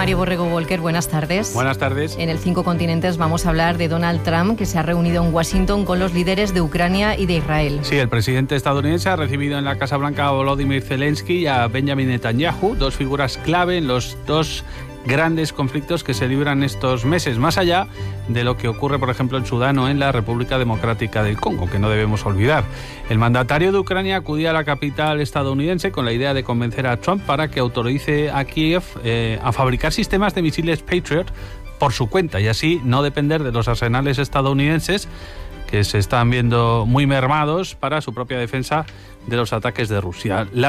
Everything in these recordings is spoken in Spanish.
Mario Borrego Volker, buenas tardes. Buenas tardes. En el 5 Continentes vamos a hablar de Donald Trump, que se ha reunido en Washington con los líderes de Ucrania y de Israel. Sí, el presidente estadounidense ha recibido en la Casa Blanca a Volodymyr Zelensky y a Benjamin Netanyahu, dos figuras clave en los dos grandes conflictos que se libran estos meses, más allá de lo que ocurre, por ejemplo, en Sudán o en la República Democrática del Congo, que no debemos olvidar. El mandatario de Ucrania acudía a la capital estadounidense con la idea de convencer a Trump para que autorice a Kiev a fabricar sistemas de misiles Patriot por su cuenta y así no depender de los arsenales estadounidenses, que se están viendo muy mermados para su propia defensa de los ataques de Rusia. La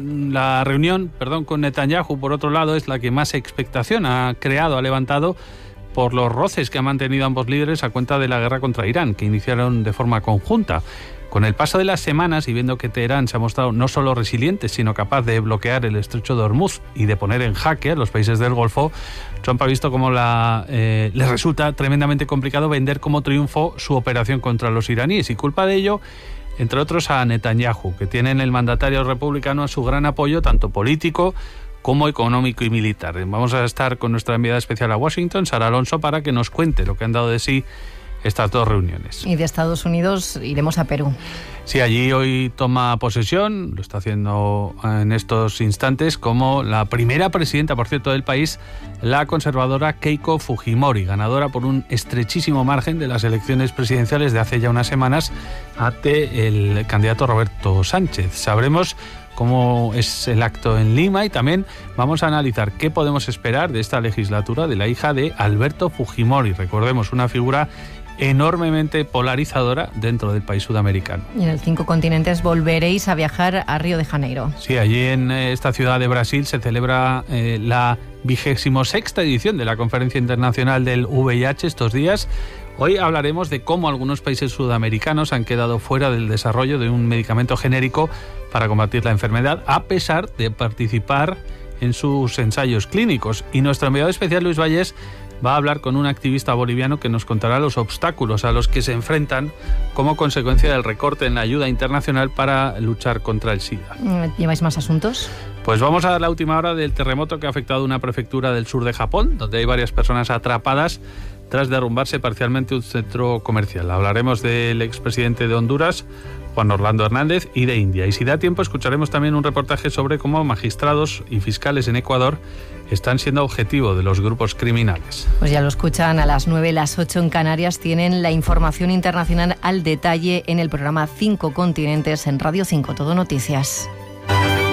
reunión con Netanyahu, por otro lado, es la que más expectación ha levantado por los roces que han mantenido ambos líderes a cuenta de la guerra contra Irán, que iniciaron de forma conjunta. Con el paso de las semanas y viendo que Teherán se ha mostrado no solo resiliente, sino capaz de bloquear el estrecho de Hormuz y de poner en jaque a los países del Golfo, Trump ha visto cómo le resulta tremendamente complicado vender como triunfo su operación contra los iraníes y culpa de ello, entre otros, a Netanyahu, que tiene en el mandatario republicano su gran apoyo, tanto político como económico y militar. Vamos a estar con nuestra enviada especial a Washington, Sara Alonso, para que nos cuente lo que han dado de sí estas dos reuniones. Y de Estados Unidos iremos a Perú. Sí, allí hoy toma posesión, lo está haciendo en estos instantes, como la primera presidenta, por cierto, del país, la conservadora Keiko Fujimori, ganadora por un estrechísimo margen de las elecciones presidenciales de hace ya unas semanas ante el candidato Roberto Sánchez. Sabremos cómo es el acto en Lima y también vamos a analizar qué podemos esperar de esta legislatura de la hija de Alberto Fujimori. Recordemos, una figura enormemente polarizadora dentro del país sudamericano. Y en el 5 Continentes volveréis a viajar a Río de Janeiro. Sí, allí en esta ciudad de Brasil se celebra la 26ª edición de la Conferencia Internacional del VIH estos días. Hoy hablaremos de cómo algunos países sudamericanos han quedado fuera del desarrollo de un medicamento genérico para combatir la enfermedad, a pesar de participar en sus ensayos clínicos. Y nuestro enviado especial, Luis Vallés, va a hablar con un activista boliviano que nos contará los obstáculos a los que se enfrentan como consecuencia del recorte en la ayuda internacional para luchar contra el SIDA. ¿Lleváis más asuntos? Pues vamos a dar la última hora del terremoto que ha afectado una prefectura del sur de Japón, donde hay varias personas atrapadas tras derrumbarse parcialmente un centro comercial. Hablaremos del expresidente de Honduras, Juan Orlando Hernández, y de India. Y si da tiempo, escucharemos también un reportaje sobre cómo magistrados y fiscales en Ecuador están siendo objetivo de los grupos criminales. Pues ya lo escuchan, a las 9, las 8 en Canarias tienen la información internacional al detalle en el programa 5 Continentes en Radio 5 Todo Noticias.